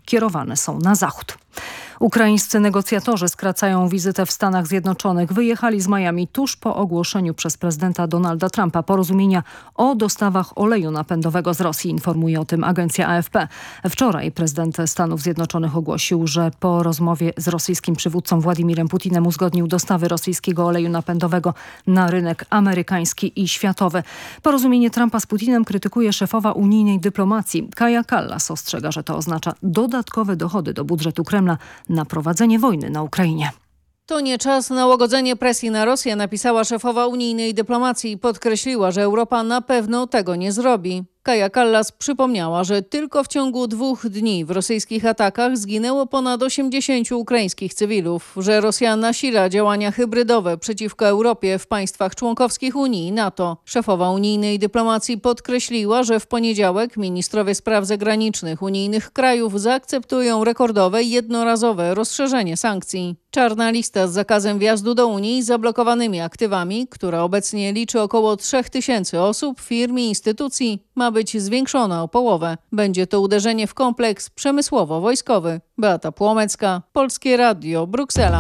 kierowane są na zachód. Ukraińscy negocjatorzy skracają wizytę w Stanach Zjednoczonych. Wyjechali z Miami tuż po ogłoszeniu przez prezydenta Donalda Trumpa porozumienia o dostawach oleju napędowego z Rosji, informuje o tym agencja AFP. Wczoraj prezydent Stanów Zjednoczonych ogłosił, że po rozmowie z rosyjskim przywódcą Władimirem Putinem uzgodnił dostawy rosyjskiego oleju napędowego na rynek amerykański i światowy. Porozumienie Trumpa z Putinem krytykuje szefowa unijnej dyplomacji. Kaja Kallas ostrzega, że to oznacza dodatkowe dochody do budżetu Kremla na prowadzenie wojny na Ukrainie. To nie czas na łagodzenie presji na Rosję, napisała szefowa unijnej dyplomacji i podkreśliła, że Europa na pewno tego nie zrobi. Kaja Kallas przypomniała, że tylko w ciągu 2 dni w rosyjskich atakach zginęło ponad 80 ukraińskich cywilów, że Rosja nasila działania hybrydowe przeciwko Europie w państwach członkowskich Unii i NATO. Szefowa unijnej dyplomacji podkreśliła, że w poniedziałek ministrowie spraw zagranicznych unijnych krajów zaakceptują rekordowe jednorazowe rozszerzenie sankcji. Czarna lista z zakazem wjazdu do Unii i zablokowanymi aktywami, która obecnie liczy około 3000 osób, firm i instytucji, ma być zwiększona o połowę. Będzie to uderzenie w kompleks przemysłowo-wojskowy. Beata Płomecka, Polskie Radio, Bruksela.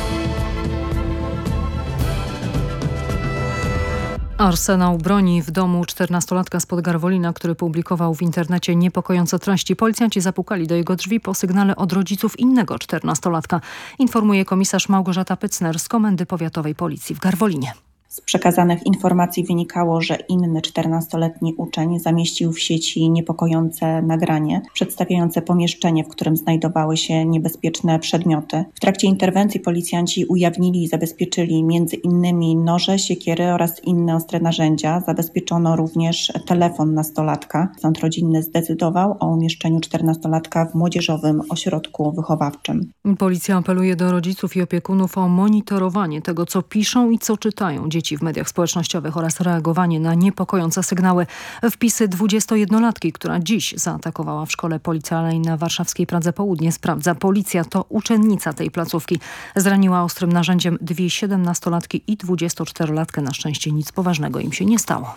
Arsenał broni w domu 14-latka spod Garwolina, który publikował w internecie niepokojące treści. Policjanci zapukali do jego drzwi po sygnale od rodziców innego 14-latka, informuje komisarz Małgorzata Pycner z Komendy Powiatowej Policji w Garwolinie. Z przekazanych informacji wynikało, że inny 14-letni uczeń zamieścił w sieci niepokojące nagranie przedstawiające pomieszczenie, w którym znajdowały się niebezpieczne przedmioty. W trakcie interwencji policjanci ujawnili i zabezpieczyli między innymi noże, siekiery oraz inne ostre narzędzia. Zabezpieczono również telefon nastolatka. Sąd rodzinny zdecydował o umieszczeniu 14-latka w młodzieżowym ośrodku wychowawczym. Policja apeluje do rodziców i opiekunów o monitorowanie tego, co piszą i co czytają dzieci w mediach społecznościowych oraz reagowanie na niepokojące sygnały. Wpisy 21-latki, która dziś zaatakowała w szkole policyjnej na warszawskiej Pradze Południe, sprawdza policja. To uczennica tej placówki. Zraniła ostrym narzędziem 2 17-latki i 24-latkę. Na szczęście nic poważnego im się nie stało.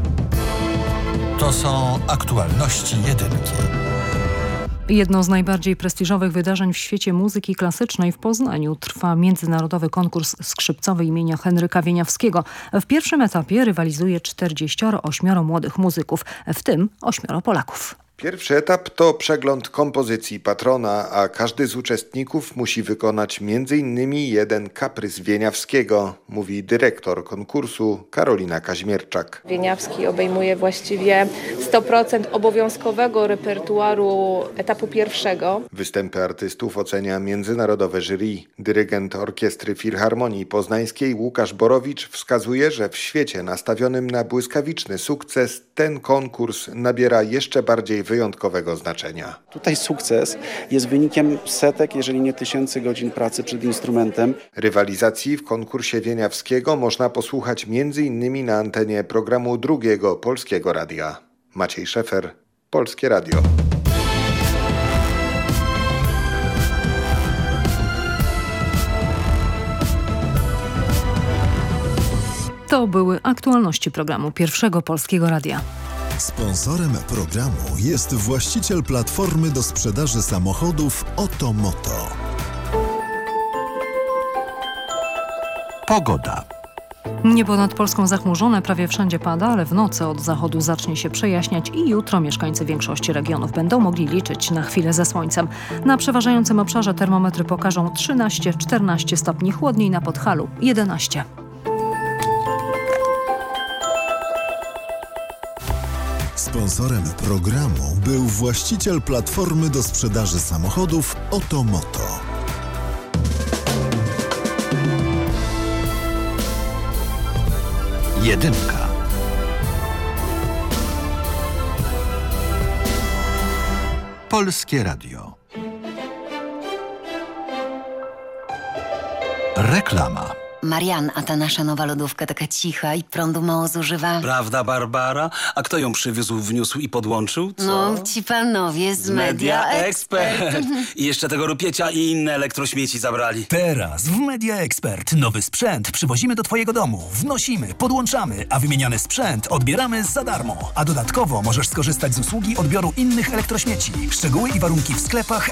To są aktualności jedynki. Jedno z najbardziej prestiżowych wydarzeń w świecie muzyki klasycznej w Poznaniu trwa międzynarodowy konkurs skrzypcowy imienia Henryka Wieniawskiego. W pierwszym etapie rywalizuje 48 młodych muzyków, w tym 8 Polaków. Pierwszy etap to przegląd kompozycji patrona, a każdy z uczestników musi wykonać m.in. jeden kaprys Wieniawskiego, mówi dyrektor konkursu Karolina Kaźmierczak. Wieniawski obejmuje właściwie 100% obowiązkowego repertuaru etapu pierwszego. Występy artystów ocenia międzynarodowe jury. Dyrygent Orkiestry Filharmonii Poznańskiej Łukasz Borowicz wskazuje, że w świecie nastawionym na błyskawiczny sukces ten konkurs nabiera jeszcze bardziej wyjątkowego znaczenia. Tutaj sukces jest wynikiem setek, jeżeli nie tysięcy godzin pracy przed instrumentem. Rywalizacji w konkursie Wieniawskiego można posłuchać m.in. na antenie programu Drugiego Polskiego Radia. Maciej Szefer, Polskie Radio. To były aktualności programu Pierwszego Polskiego Radia. Sponsorem programu jest właściciel platformy do sprzedaży samochodów Otomoto. Pogoda. Niebo nad Polską zachmurzone, prawie wszędzie pada, ale w nocy od zachodu zacznie się przejaśniać i jutro mieszkańcy większości regionów będą mogli liczyć na chwilę ze słońcem. Na przeważającym obszarze termometry pokażą 13-14 stopni, chłodniej na Podhalu 11. Sponsorem programu był właściciel platformy do sprzedaży samochodów Otomoto. Jedynka. Polskie Radio. Reklama. Marian, a ta nasza nowa lodówka taka cicha i prądu mało zużywa. Prawda, Barbara? A kto ją przywiózł, wniósł i podłączył? Co? No, ci panowie z Media Expert. I jeszcze tego rupiecia i inne elektrośmieci zabrali. Teraz w Media Expert nowy sprzęt przywozimy do twojego domu. Wnosimy, podłączamy, a wymieniany sprzęt odbieramy za darmo. A dodatkowo możesz skorzystać z usługi odbioru innych elektrośmieci. Szczegóły i warunki w sklepach